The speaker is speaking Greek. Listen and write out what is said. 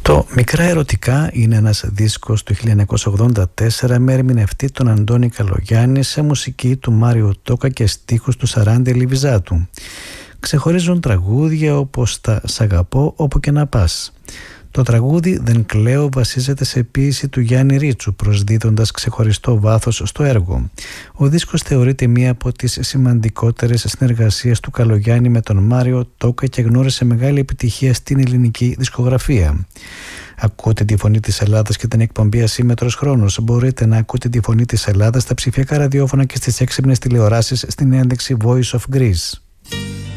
Το «Μικρά ερωτικά» είναι ένας δίσκος του 1984 με ερμηνευτή τον Αντώνη Καλογιάννη σε μουσική του Μάριο Τόκα και στίχους του Σαράντη Λιβιζάτου. Ξεχωρίζουν τραγούδια όπως τα «Σ' αγαπώ όπου και να πας». Το τραγούδι «Δεν κλαίω» βασίζεται σε ποίηση του Γιάννη Ρίτσου, προσδίδοντας ξεχωριστό βάθος στο έργο. Ο δίσκος θεωρείται μία από τις σημαντικότερες συνεργασίες του Καλογιάννη με τον Μάριο Τόκα και γνώρισε μεγάλη επιτυχία στην ελληνική δισκογραφία. Ακούτε τη φωνή της Ελλάδας και την εκπομπή Ασύμμετρος Χρόνος. Μπορείτε να ακούτε τη φωνή της Ελλάδας στα ψηφιακά ραδιόφωνα και στις έξυπνες τηλεοράσεις στην ένδειξη Voice of Greece.